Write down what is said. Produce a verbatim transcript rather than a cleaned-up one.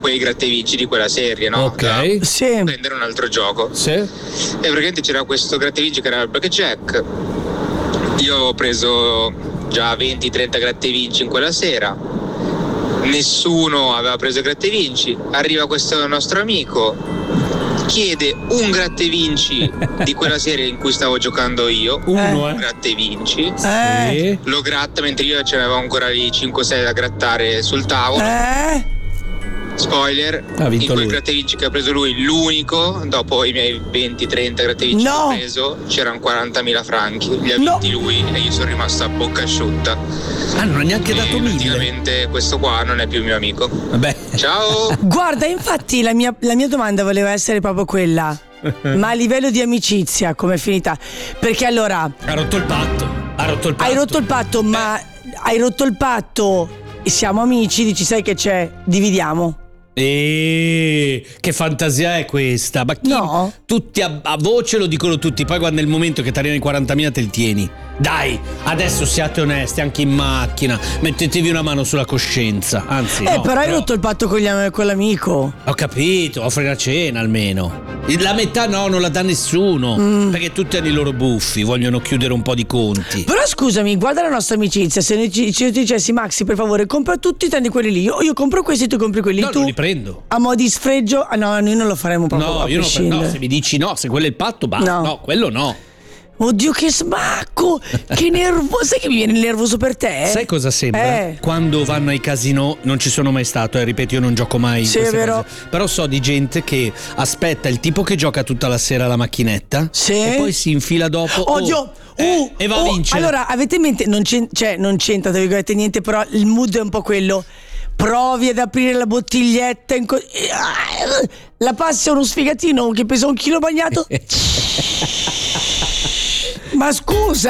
quei grattevinci di quella serie, no? Ok. Da Sì. prendere un altro gioco. Sì. E praticamente c'era questo grattevinci che era il Blackjack. Io avevo preso già venti trenta grattevinci in quella sera. Nessuno aveva preso i grattevinci. Arriva questo nostro amico, chiede un grattevinci di quella serie in cui stavo giocando io. Uno, Un eh. grattevinci. Eh. Sì. Lo gratta mentre io ce n'avevo ancora lì cinque sei da grattare sul tavolo. Eh? Spoiler, Ha vinto in quel lui. grattevinci che ha preso lui, l'unico, dopo i miei venti trenta grattevinci No. che ho preso, c'erano quarantamila franchi. Li ha No. vinti lui e io sono rimasto a bocca asciutta. Ah, non ha neanche E dato mille. praticamente questo qua non è più mio amico. Vabbè. Ciao! Guarda, infatti la mia, la mia domanda voleva essere proprio quella. Ma a livello di amicizia, com'è finita? Perché allora, Ha rotto il patto. Ha rotto il patto. hai rotto il patto, ma hai rotto il patto, siamo amici, dici sai che c'è, dividiamo. E che fantasia è questa? Ma chi? No. Tutti a, a voce lo dicono tutti, poi quando è il momento che ti arrivano i quarantamila te li tieni. Dai, adesso siate onesti, anche in macchina, mettetevi una mano sulla coscienza. Anzi, Eh, no, però hai rotto il patto con, gli am- con l'amico. Ho capito, offri una cena almeno. La metà no, non la dà nessuno. Mm. Perché tutti hanno i loro buffi, vogliono chiudere un po' di conti. Però scusami, guarda la nostra amicizia. Se noi ci, ci dicessi Maxi, per favore, compra tutti tranne quelli lì. Io, io compro questi, tu compri quelli. No, tu non li prendo. a mo' di sfregio. Ah, no, noi non lo faremo proprio. No, a io non pre- prescindere. no, se mi dici no, se quello è il patto, basta. No. No, quello no. Oddio, che smacco! Che nervoso! Sai che mi viene nervoso per te? Sai cosa sembra? Eh. Quando vanno ai casino, non ci sono mai stato, eh, ripeto, io non gioco mai in Sì, queste è vero. cose. Però so di gente che aspetta il tipo che gioca tutta la sera alla macchinetta Sì. e poi si infila dopo. oh, Oddio! eh, uh, e va a uh, vincere. Allora, avete in mente, non, c'en- cioè, non c'entra, tra virgolette, niente, però il mood è un po' quello. Provi ad aprire la bottiglietta, in co- la passi a uno sfigatino che pesa un chilo bagnato. Ma scusa!